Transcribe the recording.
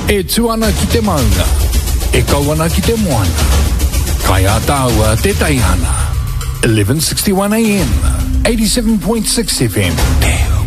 E tuana ki te maunga, e kauana ki te moana. Kai a tāua te taihana. 1161 AM, 87.6 FM. Te